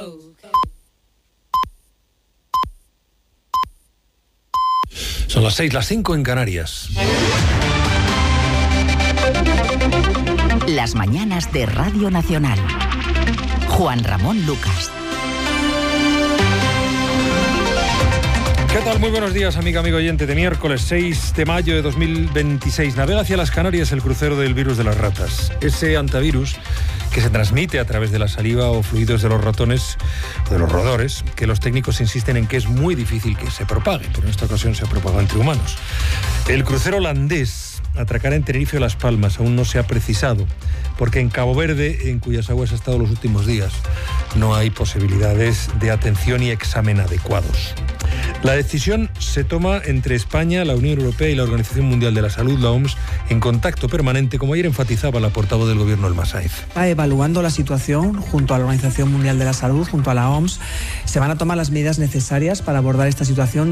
Son las 6, las 5 en Canarias. Las mañanas de Radio Nacional. Juan Ramón Lucas. ¿Qué tal? Muy buenos días, amigo oyente. De miércoles 6 de mayo de 2026. Navega hacia las Canarias el crucero del virus de las ratas. Ese antivirus que se transmite a través de la saliva o fluidos de los ratones o de los roedores, que los técnicos insisten en que es muy difícil que se propague, pero en esta ocasión se ha propagado entre humanos. El crucero holandés atracará en Tenerife o Las Palmas. Aún no se ha precisado, porque en Cabo Verde, en cuyas aguas ha estado los últimos días, no hay posibilidades de atención y examen adecuados. La decisión se toma entre España, la Unión Europea y la Organización Mundial de la Salud, la OMS, en contacto permanente, como ayer enfatizaba la portavoz del Gobierno, Elma Saiz. Está evaluando la situación junto a la Organización Mundial de la Salud, junto a la OMS. Se van a tomar las medidas necesarias para abordar esta situación.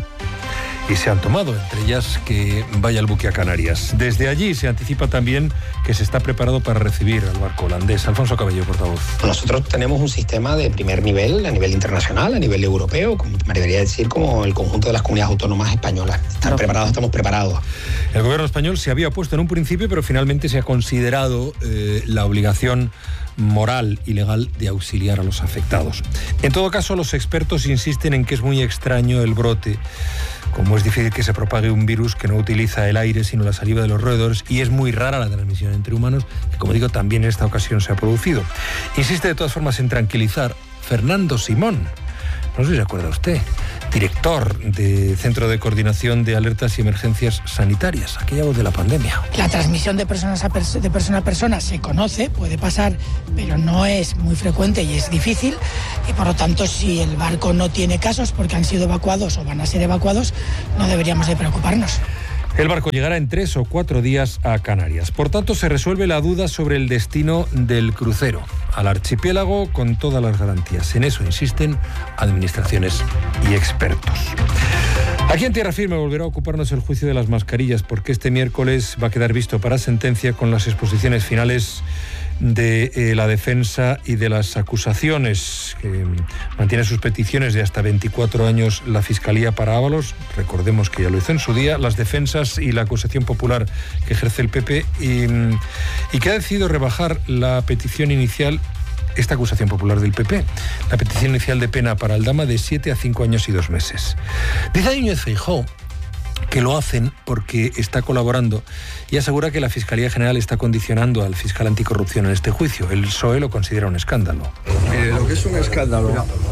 Y se han tomado, entre ellas que vaya el buque a Canarias. Desde allí se anticipa también que se está preparado para recibir al barco holandés. Alfonso Cabello, portavoz. Nosotros tenemos un sistema de primer nivel, a nivel internacional, a nivel europeo, como me debería decir, como el conjunto de las comunidades autónomas españolas. Estamos preparados. El gobierno español se había opuesto en un principio, pero finalmente se ha considerado la obligación moral y legal de auxiliar a los afectados. En todo caso, los expertos insisten en que es muy extraño el brote, como es difícil que se propague un virus que no utiliza el aire sino la saliva de los roedores, y es muy rara la transmisión entre humanos, que como digo también en esta ocasión se ha producido. Insiste de todas formas en tranquilizar Fernando Simón. No sé si se acuerda usted, director de Centro de Coordinación de Alertas y Emergencias Sanitarias, aquella voz de la pandemia. La transmisión de persona a persona se conoce, puede pasar, pero no es muy frecuente y es difícil. Y por lo tanto, si el barco no tiene casos porque han sido evacuados o van a ser evacuados, no deberíamos de preocuparnos. El barco llegará en 3 o 4 días a Canarias. Por tanto, se resuelve la duda sobre el destino del crucero al archipiélago con todas las garantías. En eso insisten administraciones y expertos. Aquí en Tierra Firme volverá a ocuparnos el juicio de las mascarillas, porque este miércoles va a quedar visto para sentencia con las exposiciones finales de la defensa y de las acusaciones, que mantiene sus peticiones de hasta 24 años la Fiscalía para Ábalos. Recordemos que ya lo hizo en su día, las defensas y la acusación popular que ejerce el PP, y que ha decidido rebajar la petición inicial, esta acusación popular del PP, la petición inicial de pena para Aldama de 7 a 5 años y 2 meses. Dice Núñez Feijóo que lo hacen porque está colaborando, y asegura que la Fiscalía General está condicionando al fiscal anticorrupción en este juicio. El PSOE lo considera un escándalo. Lo que es un escándalo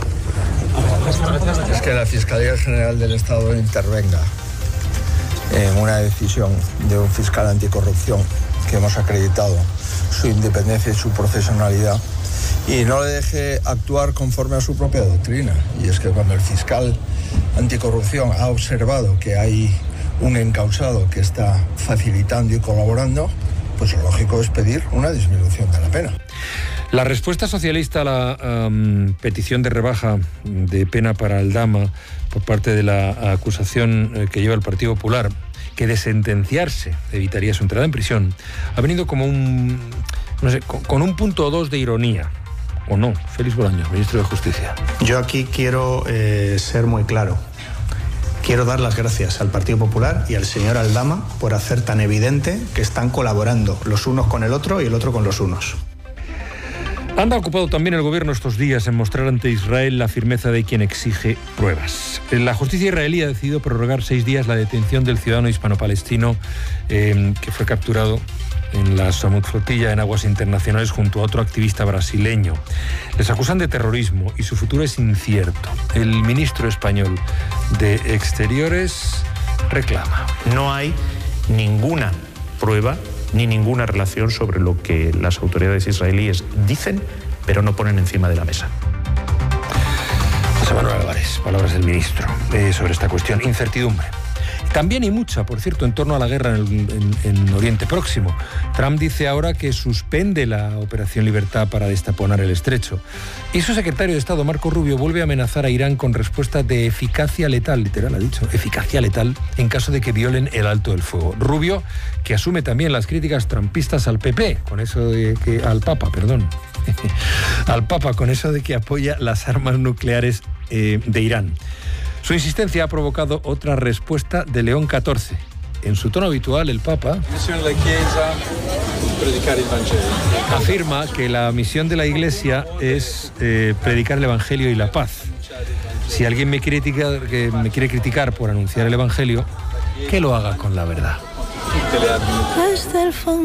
es que la Fiscalía General del Estado intervenga en una decisión de un fiscal anticorrupción que hemos acreditado su independencia y su profesionalidad, y no le deje actuar conforme a su propia doctrina. Y es que cuando el fiscal anticorrupción ha observado que hay un encausado que está facilitando y colaborando, pues lo lógico es pedir una disminución de la pena. La respuesta socialista a la petición de rebaja de pena para Aldama por parte de la acusación que lleva el Partido Popular, que de sentenciarse evitaría su entrada en prisión, ha venido como con un punto o dos de ironía. ¿O no? Félix Bolaños, ministro de Justicia. Yo aquí quiero ser muy claro. Quiero dar las gracias al Partido Popular y al señor Aldama por hacer tan evidente que están colaborando los unos con el otro y el otro con los unos. Anda ocupado también el gobierno estos días en mostrar ante Israel la firmeza de quien exige pruebas. La justicia israelí ha decidido prorrogar 6 días la detención del ciudadano hispano-palestino que fue capturado en la Samud Flotilla en aguas internacionales junto a otro activista brasileño. Les acusan de terrorismo y su futuro es incierto. El ministro español de Exteriores reclama. No hay ninguna prueba ni ninguna relación sobre lo que las autoridades israelíes dicen, pero no ponen encima de la mesa. José Manuel Álvarez, palabras del ministro sobre esta cuestión. Incertidumbre. También hay mucha, por cierto, en torno a la guerra en Oriente Próximo. Trump dice ahora que suspende la Operación Libertad para destaponar el estrecho. Y su secretario de Estado, Marco Rubio, vuelve a amenazar a Irán con respuestas de eficacia letal, literal ha dicho, eficacia letal, en caso de que violen el alto del fuego. Rubio, que asume también las críticas trumpistas al PP, con eso de que... al Papa, perdón. al Papa, con eso de que apoya las armas nucleares de Irán. Su insistencia ha provocado otra respuesta de León XIV. En su tono habitual, el Papa afirma que la misión de la Iglesia es predicar el Evangelio y la paz. Si alguien me quiere criticar por anunciar el Evangelio, que lo haga con la verdad.